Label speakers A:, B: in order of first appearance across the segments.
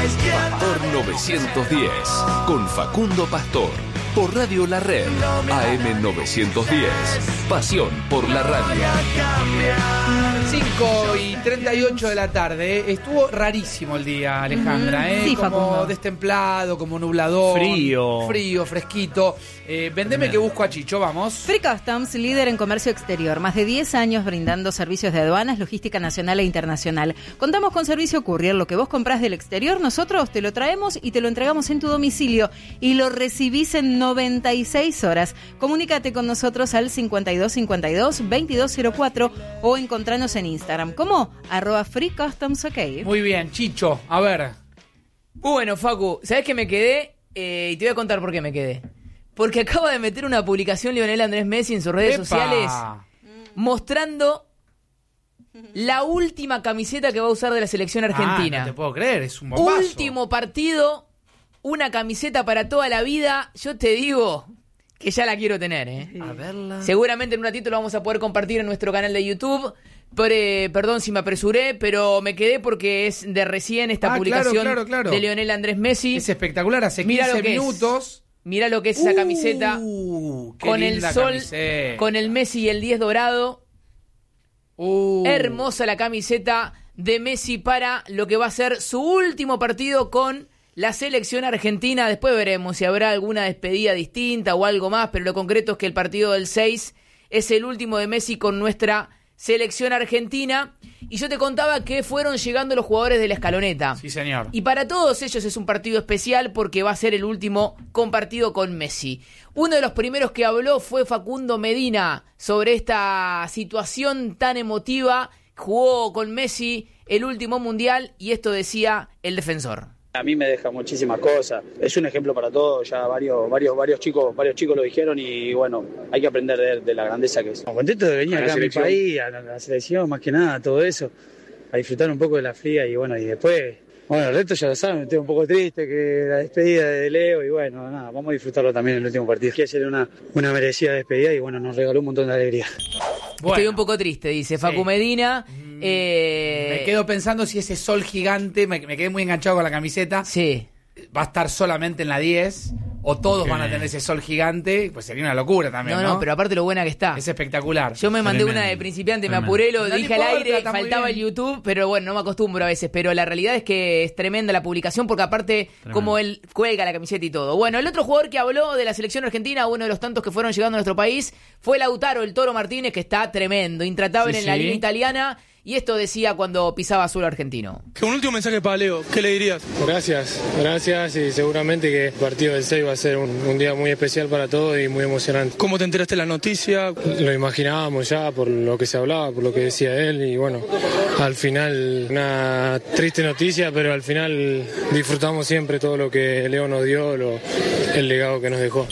A: Pastor 910 con Facundo Pastor por Radio La Red, AM 910. Pasión por la radio.
B: 5:38 de la tarde. Estuvo rarísimo el día, Alejandra.
C: Sí,
B: como
C: Facundo.
B: destemplado, como nublador. Frío, fresquito. Vendeme que busco a Chicho, vamos.
C: Free Customs, líder en comercio exterior. Más de 10 años brindando servicios de aduanas, logística nacional e internacional. Contamos con servicio courier. Lo que vos comprás del exterior, nosotros te lo traemos y te lo entregamos en tu domicilio. Y lo recibís en 96 horas. Comunícate con nosotros al 5252-2204 o encontranos en Instagram como @Free Customs OK.
B: Muy bien, Chicho, a ver.
D: Bueno, Facu, ¿sabés qué me quedé? Y te voy a contar por qué me quedé. Porque acaba de meter una publicación Lionel Andrés Messi en sus redes sociales mostrando la última camiseta que va a usar de la selección argentina.
B: No te puedo creer, es un bombazo.
D: Último partido, una camiseta para toda la vida. Yo te digo que ya la quiero tener,
B: A verla.
D: Seguramente en un ratito lo vamos a poder compartir en nuestro canal de YouTube. Perdón si me apresuré, pero me quedé porque es de recién esta publicación
B: claro.
D: de Lionel Andrés Messi.
B: Es espectacular, hace
D: Mirá
B: 15
D: lo que
B: minutos.
D: Mirá lo que es esa camiseta.
B: Qué
D: Con el
B: linda
D: sol,
B: camiseta.
D: con el Messi y el 10 dorado. Hermosa la camiseta de Messi para lo que va a ser su último partido con la selección argentina. Después veremos si habrá alguna despedida distinta o algo más, pero lo concreto es que el partido del 6 es el último de Messi con nuestra selección argentina. Y yo te contaba que fueron llegando los jugadores de la escaloneta.
B: Sí, señor.
D: Y para todos ellos es un partido especial porque va a ser el último compartido con Messi. Uno de los primeros que habló fue Facundo Medina sobre esta situación tan emotiva. Jugó con Messi el último mundial y esto decía el defensor.
E: A mí me deja muchísimas cosas. Es un ejemplo para todos. Ya varios chicos lo dijeron y bueno, hay que aprender de la grandeza que es. Contento de venir acá a mi país, a la selección, más que nada, todo eso, a disfrutar un poco de la fría y bueno, y después, bueno, el resto ya lo saben, estoy un poco triste que la despedida de Leo y bueno, nada, vamos a disfrutarlo también en el último partido. Quiere ser una merecida despedida y bueno, nos regaló un montón de alegría.
D: Bueno. Estoy un poco triste, dice Facu Medina.
B: Me quedo pensando si ese sol gigante, me quedé muy enganchado con la camiseta.
D: Sí.
B: Va a estar solamente en la 10 o todos van a tener ese sol gigante, pues sería una locura también, ¿no?
D: No, pero aparte lo buena que está.
B: Es espectacular.
D: Yo me mandé una de principiante, me apuré, lo dije al aire, faltaba el YouTube, pero bueno, no me acostumbro a veces. Pero la realidad es que es tremenda la publicación porque aparte como él cuelga la camiseta y todo. Bueno, el otro jugador que habló de la selección argentina, uno de los tantos que fueron llegando a nuestro país, fue Lautaro, el Toro Martínez, que está tremendo, intratable en la liga italiana. Y esto decía cuando pisaba suelo argentino.
F: Un último mensaje para Leo, ¿qué le dirías?
G: Gracias y seguramente que el partido del 6 va a ser un día muy especial para todos y muy emocionante.
F: ¿Cómo te enteraste de la noticia?
G: Lo imaginábamos ya por lo que se hablaba, por lo que decía él y bueno, al final una triste noticia, pero al final disfrutamos siempre todo lo que Leo nos dio, el legado que nos dejó.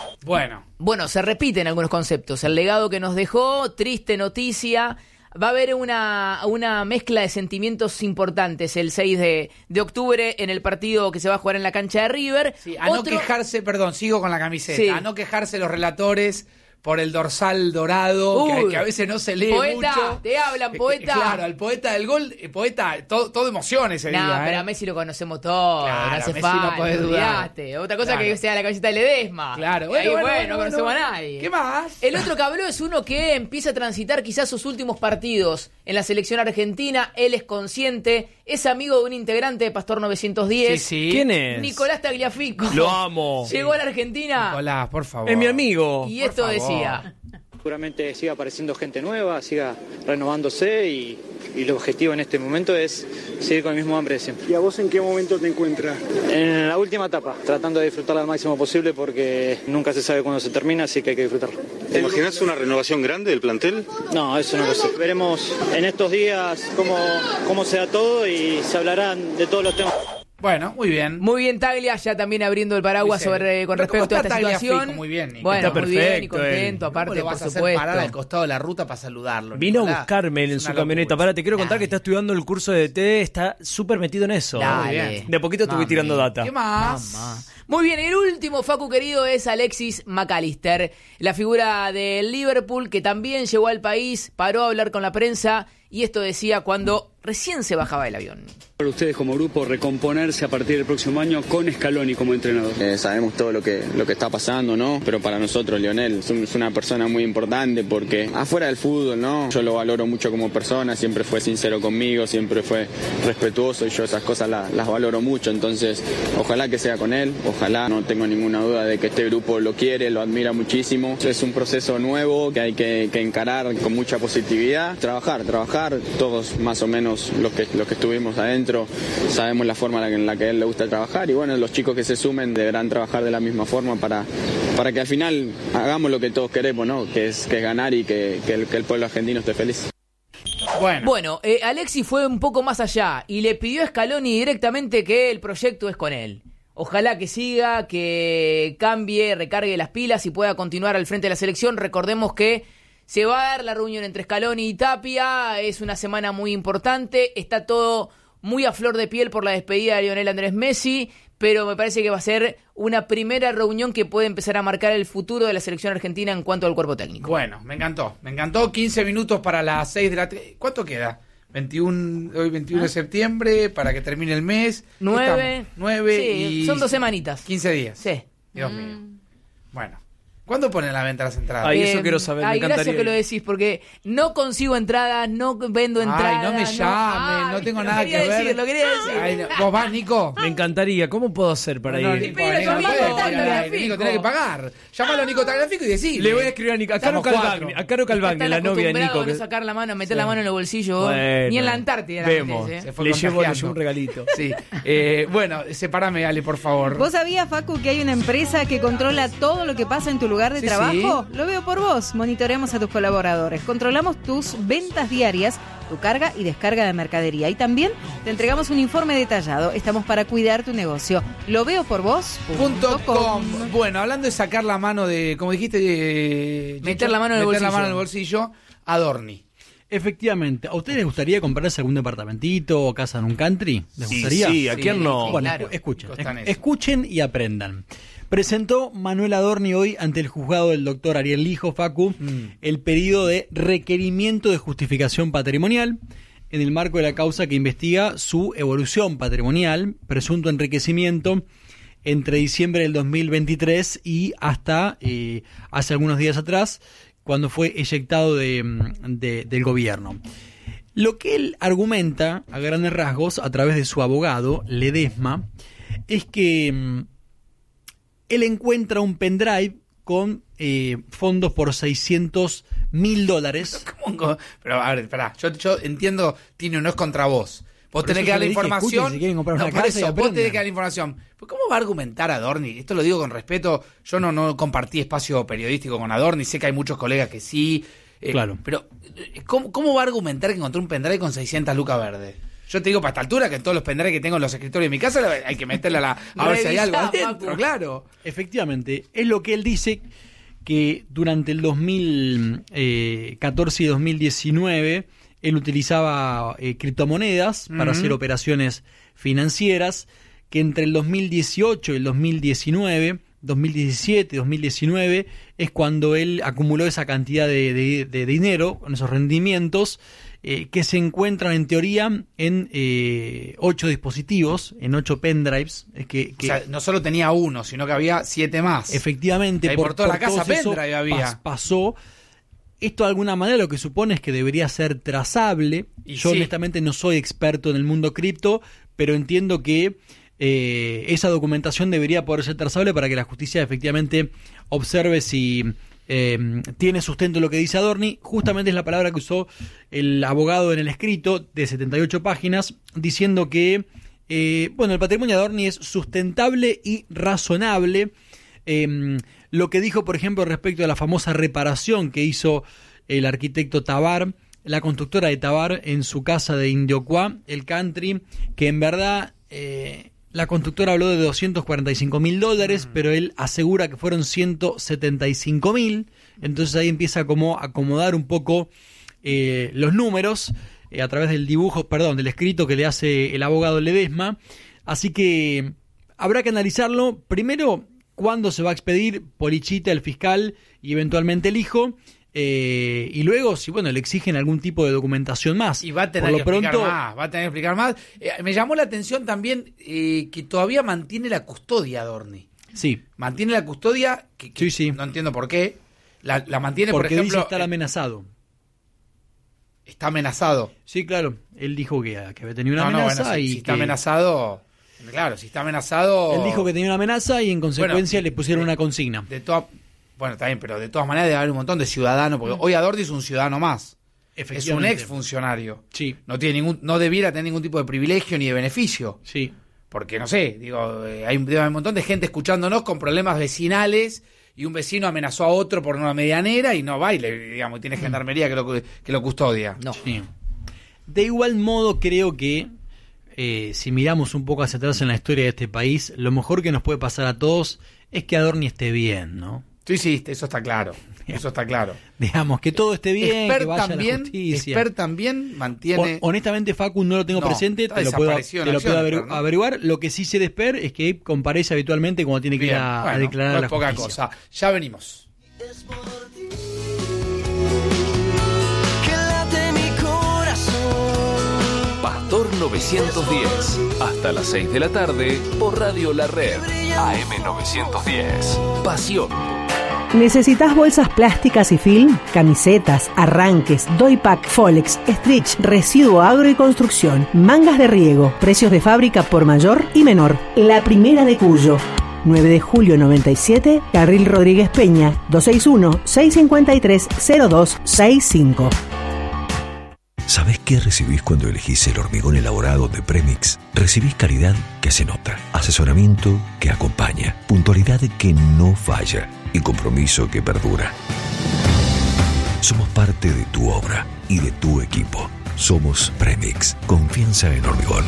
D: Bueno, se repiten algunos conceptos. El legado que nos dejó, triste noticia. Va a haber una mezcla de sentimientos importantes el 6 de octubre en el partido que se va a jugar en la cancha de River.
B: Sí, no quejarse, sigo con la camiseta,
D: sí.
B: A no quejarse los relatores por el dorsal dorado, que a veces no se lee
D: poeta,
B: mucho.
D: Te hablan, poeta.
B: Claro, al poeta del gol, todo emoción ese día.
D: No, pero a Messi lo conocemos todos,
B: claro,
D: no hace
B: Messi
D: falta,
B: no podés dudar.
D: Otra cosa que sea la camiseta de Ledesma.
B: Claro,
D: No conocemos a nadie.
B: ¿Qué más?
D: El otro que habló es uno que empieza a transitar quizás sus últimos partidos en la selección argentina. Él es consciente, es amigo de un integrante de Pastor 910.
B: Sí.
H: ¿Quién es?
D: Nicolás Tagliafico.
H: Lo amo.
D: Llegó a la Argentina.
B: Nicolás, por favor.
H: Es mi amigo.
D: Y esto decía.
E: Seguramente siga apareciendo gente nueva, siga renovándose y el objetivo en este momento es seguir con el mismo hambre de siempre.
I: ¿Y a vos en qué momento te encuentras?
E: En la última etapa, tratando de disfrutarla al máximo posible porque nunca se sabe cuándo se termina, así que hay que disfrutarlo.
J: ¿Te imaginas una renovación grande del plantel?
E: No, eso no lo sé. Veremos en estos días cómo se da todo y se hablarán de todos los temas.
B: Bueno, muy bien.
D: Muy bien, Taglia, ya también abriendo el paraguas con respecto a esta situación.
B: Muy bien, Nico.
D: Bueno,
H: está
D: muy bien y
H: perfecto,
D: contento, aparte,
B: ¿Cómo lo vas
D: por
B: a hacer
D: supuesto.
B: parar al costado de la ruta para saludarlo?
H: Vino
B: Nicolás?
H: a buscarme en
B: Es
H: su
B: una
H: camioneta.
B: locura.
H: Pará, te quiero contar que está estudiando el curso de DT, está súper metido en eso.
D: Dale.
H: De a poquito estuve tirando data.
B: ¿Qué más?
D: Muy bien, el último, Facu querido, es Alexis McAllister, la figura del Liverpool que también llegó al país, paró a hablar con la prensa y esto decía cuando recién se bajaba del avión.
E: Para ustedes como grupo recomponerse a partir del próximo año con Scaloni como entrenador.
K: Sabemos todo lo que está pasando, ¿no? Pero para nosotros Lionel es una persona muy importante porque afuera del fútbol, ¿no? Yo lo valoro mucho como persona, siempre fue sincero conmigo, siempre fue respetuoso y yo esas cosas las valoro mucho, entonces ojalá que sea con él, ojalá, no tengo ninguna duda de que este grupo lo quiere, lo admira muchísimo. Es un proceso nuevo que hay que encarar con mucha positividad, trabajar, todos más o menos los que estuvimos adentro sabemos la forma en la que a él le gusta trabajar y bueno, los chicos que se sumen deberán trabajar de la misma forma para que al final hagamos lo que todos queremos, ¿no? Que es ganar y que el pueblo argentino esté feliz.
D: Bueno, Alexi fue un poco más allá y le pidió a Scaloni directamente que el proyecto es con él. Ojalá que siga, que cambie, recargue las pilas y pueda continuar al frente de la selección. Recordemos que se va a dar la reunión entre Scaloni y Tapia, es una semana muy importante, está todo muy a flor de piel por la despedida de Lionel Andrés Messi, pero me parece que va a ser una primera reunión que puede empezar a marcar el futuro de la selección argentina en cuanto al cuerpo técnico.
B: Bueno, me encantó, 15 minutos para las 6 de la tarde. ¿Cuánto queda? Hoy 21 de septiembre, para que termine el mes.
D: 9
B: sí,
D: y son 2 semanitas.
B: 15 días.
D: Sí.
B: Dios mío. Bueno. ¿Cuándo ponen a la venta las entradas?
H: Ay, eso quiero saber, me encantaría.
D: Gracias que lo decís, porque no consigo entradas, no vendo entradas.
B: Ay, no me llamen, no tengo nada que ver.
D: Lo quería decir.
B: Ay, no. ¿Vos vas, Nico?
H: Me encantaría. ¿Cómo puedo hacer para ir?
B: Nico, tenés que pagar. Llámalo a Nico Tagliafico y decís.
H: Le voy a escribir a Nico. A Caro Calvagni, la novia de Nico.
D: A sacar la mano, meter la mano en el bolsillo. Bueno, ni en la Antártida.
H: Vemos. Le llevo un regalito.
B: Sí. Bueno, sepárame, Ale, por favor.
C: ¿Vos sabías, Facu, que hay una empresa que controla todo lo que pasa en tu lugar de trabajo? Sí. Lo veo por vos. Monitoreamos a tus colaboradores. Controlamos tus ventas diarias, tu carga y descarga de mercadería. Y también te entregamos un informe detallado. Estamos para cuidar tu negocio. Lo veo por vos.com.
B: Bueno, hablando de sacar la mano de, como dijiste,
D: meter la mano en el
B: bolsillo, Adorni.
L: Efectivamente. ¿A ustedes les gustaría comprarse algún departamentito o casa en un country? ¿Les gustaría?
H: Sí, ¿a quién no?
L: Bueno, claro. Escuchen y aprendan. Presentó Manuel Adorni hoy ante el juzgado del doctor Ariel Lijo, Facu, el pedido de requerimiento de justificación patrimonial en el marco de la causa que investiga su evolución patrimonial, presunto enriquecimiento entre diciembre del 2023 y hasta hace algunos días atrás, cuando fue eyectado del gobierno. Lo que él argumenta, a grandes rasgos, a través de su abogado, Ledesma, es que él encuentra un pendrive con fondos por $600,000.
B: ¿Cómo? Pero a ver, esperá, yo entiendo, Tino, no es contra vos. Vos tenés que dar la información.
L: Si quieren comprar una
B: por
L: casa,
B: eso, vos tenés que dar la información. ¿Cómo va a argumentar Adorni? Esto lo digo con respeto. Yo no compartí espacio periodístico con Adorni. Sé que hay muchos colegas que sí.
L: Claro.
B: Pero, ¿cómo va a argumentar que encontró un pendrive con 600 lucas verdes? Yo te digo, para esta altura, que en todos los pendrives que tengo en los escritorios de mi casa hay que meterle a ver si hay algo adentro, claro.
L: Efectivamente, es lo que él dice, que durante el 2014 y 2019 él utilizaba criptomonedas para hacer operaciones financieras, que entre el 2018 y el 2019 es cuando él acumuló esa cantidad de dinero, con esos rendimientos, que se encuentran en teoría en 8 dispositivos, en 8 pendrives.
B: O sea, no solo tenía uno, sino que había 7 más.
L: Efectivamente.
B: Por toda la casa pendrive había.
L: Pasó. Esto de alguna manera lo que supone es que debería ser trazable. Yo honestamente no soy experto en el mundo cripto, pero entiendo que esa documentación debería poder ser trazable para que la justicia efectivamente observe si tiene sustento lo que dice Adorni. Justamente es la palabra que usó el abogado en el escrito de 78 páginas, diciendo que el patrimonio de Adorni es sustentable y razonable. Lo que dijo, por ejemplo, respecto a la famosa reparación que hizo el arquitecto Tabar, la constructora de Tabar, en su casa de Indiocuá, el country, que en verdad la constructora habló de $245,000, pero él asegura que fueron $175,000. Entonces ahí empieza a acomodar un poco los números a través del del escrito que le hace el abogado Ledesma. Así que habrá que analizarlo. Primero, cuándo se va a expedir Polichita, el fiscal, y eventualmente el hijo. Y luego, si le exigen algún tipo de documentación más.
B: Y va a tener que explicar más. Me llamó la atención también que todavía mantiene la custodia Adorni.
L: Sí.
B: Mantiene la custodia, que sí. No entiendo por qué. La mantiene,
L: porque
B: por ejemplo...
L: dice estar amenazado.
B: ¿Está amenazado?
L: Sí, claro. Él dijo que había tenido una amenaza.
B: Si está amenazado... Claro, si está amenazado...
L: Él dijo que tenía una amenaza y en consecuencia le pusieron una consigna.
B: Bueno, está bien, pero de todas maneras debe haber un montón de ciudadanos, porque hoy Adorni es un ciudadano más. Es un ex funcionario.
L: Sí.
B: No debiera tener ningún tipo de privilegio ni de beneficio.
L: Sí.
B: Porque, no sé, hay un montón de gente escuchándonos con problemas vecinales y un vecino amenazó a otro por una medianera y no va y tiene gendarmería que lo custodia.
L: No. Sí. De igual modo, creo que si miramos un poco hacia atrás en la historia de este país, lo mejor que nos puede pasar a todos es que Adorni esté bien, ¿no?
B: Sí, eso está claro. Eso está claro.
L: Digamos, que todo esté bien, que vaya a la justicia.
B: Esper también mantiene...
L: Honestamente, Facu, no lo tengo presente, te lo puedo averiguar. Lo que sí sé de Esper es que parece habitualmente cuando tiene que ir a declarar a la
B: poca
L: justicia.
B: Cosa. Ya venimos.
A: Pastor 910. Hasta las 6 de la tarde por Radio La Red. AM 910. Pasión.
M: ¿Necesitas bolsas plásticas y film? Camisetas, arranques, doypack, Folex, stretch, residuo agro y construcción, mangas de riego, precios de fábrica por mayor y menor. La Primera de Cuyo. 9 de julio 97, Carril Rodríguez Peña, 261-653-0265.
N: ¿Sabés qué recibís cuando elegís el hormigón elaborado de Premix? Recibís calidad que se nota, asesoramiento que acompaña, puntualidad que no falla y compromiso que perdura. Somos parte de tu obra y de tu equipo. Somos Premix. Confianza en hormigón.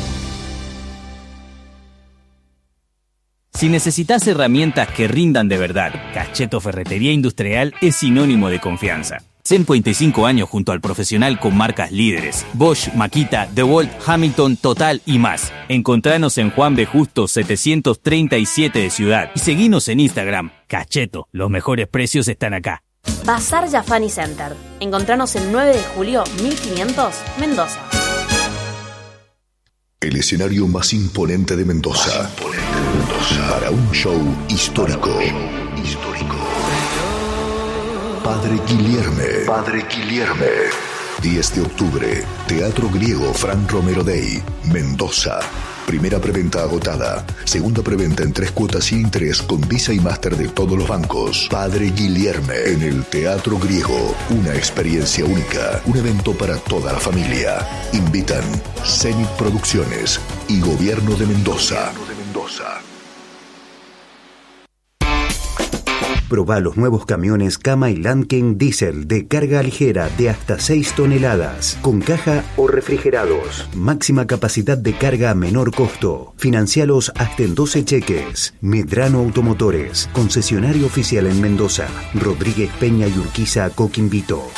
O: Si necesitas herramientas que rindan de verdad, Cacheto Ferretería Industrial es sinónimo de confianza. 125 años junto al profesional con marcas líderes: Bosch, Makita, DeWalt, Hamilton, Total y más. Encontranos en Juan B. Justo 737 de Ciudad y seguinos en Instagram. Cacheto, los mejores precios están acá.
P: Bazar Jafani Center. Encontranos el 9 de julio 1500, Mendoza.
Q: El escenario más imponente de Mendoza. Para un show histórico. Padre Guilherme. 10 de octubre, Teatro Griego Fran Romero Day, Mendoza. Primera preventa agotada. Segunda preventa en 3 cuotas sin interés con Visa y Master de todos los bancos. Padre Guilherme en el Teatro Griego. Una experiencia única. Un evento para toda la familia. Invitan Zenit Producciones y Gobierno de Mendoza.
R: Probá los nuevos camiones Kama y Landken Diesel de carga ligera de hasta 6 toneladas, con caja o refrigerados. Máxima capacidad de carga a menor costo. Financialos hasta en 12 cheques. Medrano Automotores, concesionario oficial en Mendoza. Rodríguez Peña y Urquiza, Coquimbo.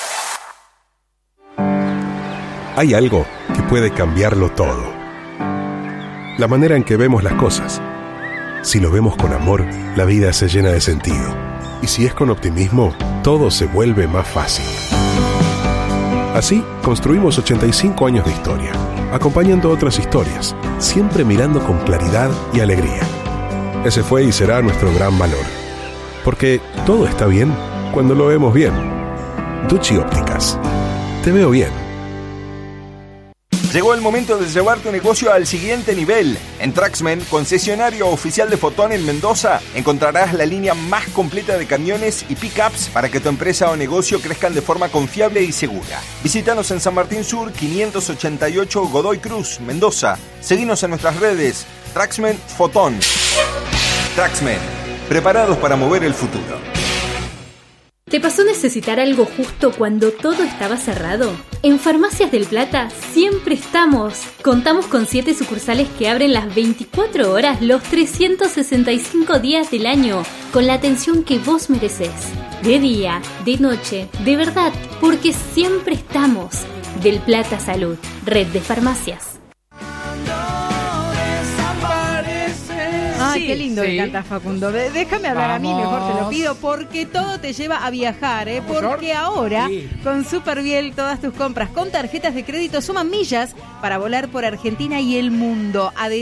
S: Hay algo que puede cambiarlo todo. La manera en que vemos las cosas. Si lo vemos con amor, la vida se llena de sentido. Y si es con optimismo, todo se vuelve más fácil. Así, construimos 85 años de historia, acompañando otras historias, siempre mirando con claridad y alegría. Ese fue y será nuestro gran valor. Porque todo está bien cuando lo vemos bien. Ducci Ópticas. Te veo bien.
T: Llegó el momento de llevar tu negocio al siguiente nivel. En Traxmen, concesionario oficial de Fotón en Mendoza, encontrarás la línea más completa de camiones y pickups para que tu empresa o negocio crezcan de forma confiable y segura. Visítanos en San Martín Sur, 588 Godoy Cruz, Mendoza. Seguinos en nuestras redes, Traxmen Fotón. Traxmen, preparados para mover el futuro.
U: ¿Te pasó necesitar algo justo cuando todo estaba cerrado? En Farmacias del Plata siempre estamos. Contamos con 7 sucursales que abren las 24 horas los 365 días del año, con la atención que vos merecés. De día, de noche, de verdad, porque siempre estamos. Del Plata Salud, red de farmacias.
C: Ay, qué lindo que canta Facundo. Déjame hablar a mí, mejor te lo pido, porque todo te lleva a viajar, ¿eh? Porque ahora, con Superviel, todas tus compras con tarjetas de crédito suman millas para volar por Argentina y el mundo.